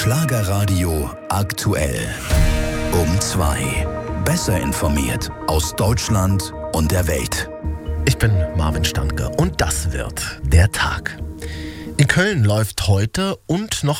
Schlagerradio aktuell. Um 2. Besser informiert aus Deutschland und der Welt. Ich bin Marvin Standke und das wird der Tag. In Köln läuft heute und noch